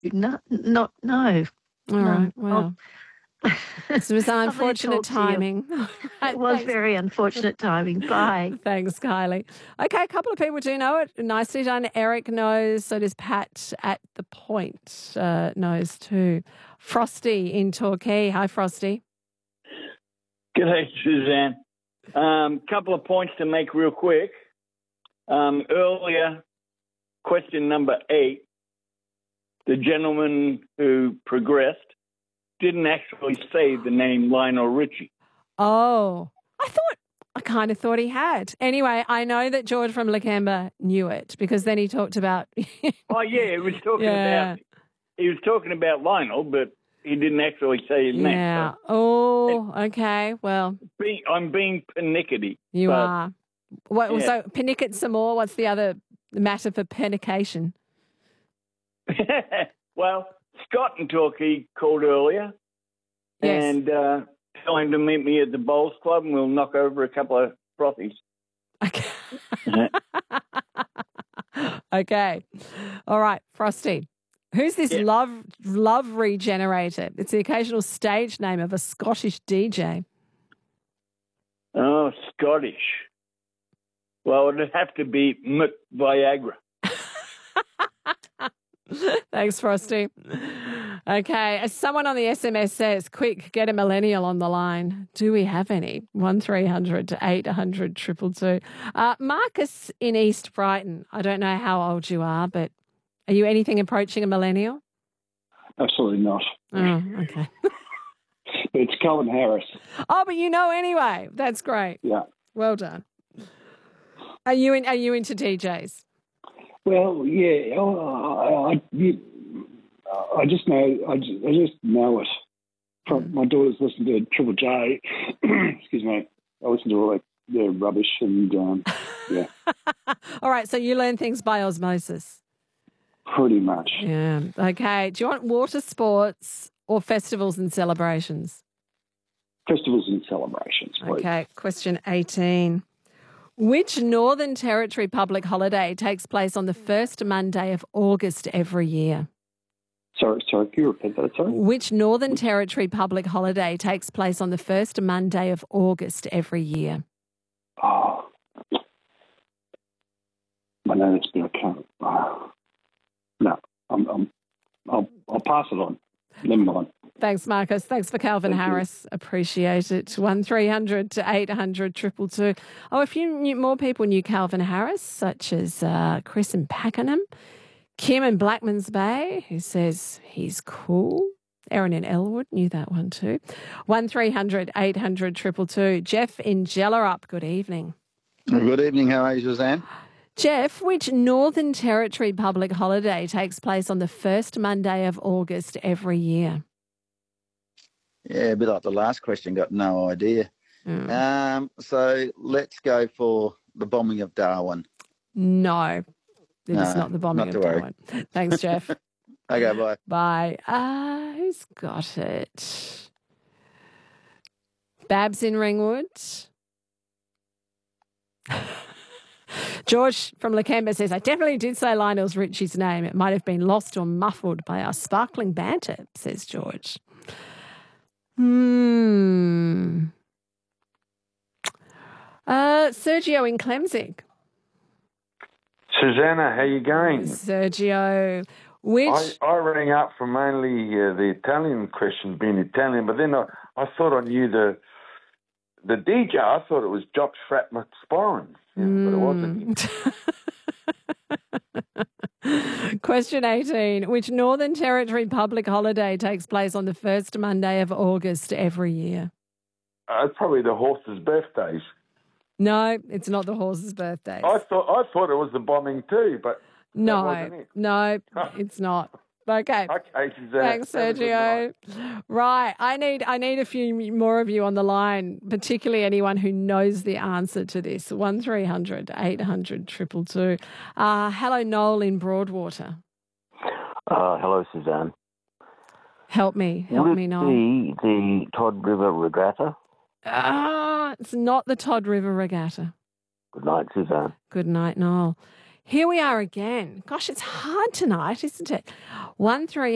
Not no. All No. right. Well, this was unfortunate timing. It was very unfortunate timing. Bye. Thanks, Kylie. Okay, a couple of people do know it. Nicely done. Eric knows. So does Pat at the Point knows too. Frosty in Torquay. Hi, Frosty. G'day, Suzanne. Couple of points to make real quick. Earlier, question number 8, the gentleman who progressed didn't actually say the name Lionel Richie. Oh, I kind of thought he had. Anyway, I know that George from Lakemba knew it because then he talked about. Oh yeah, he was talking about Lionel, but he didn't actually say his name. Yeah. Oh, okay. Well, I'm being pernickety. You are. What? Yeah. So pernicket some more. What's the other matter for pernication? Well, Scott in Torquay called earlier, yes. And tell him to meet me at the Bowls Club, and we'll knock over a couple of frothies. Okay. Okay. All right, Frosty. Who's this love regenerator? It's the occasional stage name of a Scottish DJ. Oh, Scottish. Well, it'd have to be Mick Viagra. Thanks, Frosty. Okay, as someone on the SMS says, quick, get a millennial on the line. Do we have any? 1300 800 222. Marcus in East Brighton. I don't know how old you are, but are you anything approaching a millennial? Absolutely not. Oh, okay. It's Calvin Harris. Oh, but you know anyway. That's great. Yeah. Well done. Are you into DJs? Well, yeah. I just know. I just know it. From my daughters listen to Triple J. Excuse me. I listen to all their rubbish and yeah. All right. So you learn things by osmosis. Pretty much. Yeah. Okay. Do you want water sports or festivals and celebrations? Festivals and celebrations, please. Okay. Question 18. Which Northern Territory public holiday takes place on the first Monday of August every year? Sorry, can you repeat that? Sorry. Which Northern Territory public holiday takes place on the first Monday of August every year? Oh, I know it's been a count. No, I'll pass it on. Never mind. Thanks, Marcus. Thanks for Calvin Harris. Appreciate it. 1300 800 222. Oh, a few more people knew Calvin Harris, such as Chris in Pakenham, Kim in Blackmans Bay, who says he's cool. Erin in Elwood knew that one too. 1300 800 222. Jeff in Jellarup, good evening. Good evening. How are you, Suzanne? Jeff, which Northern Territory public holiday takes place on the first Monday of August every year? Yeah, a bit like the last question, got no idea. So let's go for the bombing of Darwin. No, it's not the bombing of Darwin. Thanks, Jeff. Okay, bye. Bye. Who's got it? Babs in Ringwood. George from Lakemba says, I definitely did say Lionel Richie's name. It might have been lost or muffled by our sparkling banter, says George. Sergio in Clemzig. Susanna, how you going? Sergio, I rang up from only the Italian question being Italian, but then I thought I knew the DJ. I thought it was Jock Frat McSporran, but it wasn't. Question 18. Which Northern Territory public holiday takes place on the first Monday of August every year? It's probably the horses' birthdays. No, it's not the horses' birthdays. I thought it was the bombing too, but no, wasn't it. No, it's not. Okay. Okay, thanks, Sergio. Right, I need a few more of you on the line, particularly anyone who knows the answer to this. 1300 800 222. Hello, Noel in Broadwater. Hello, Suzanne. Help me, Noel. The Todd River Regatta? It's not the Todd River Regatta. Good night, Suzanne. Good night, Noel. Here we are again. Gosh, it's hard tonight, isn't it? 1300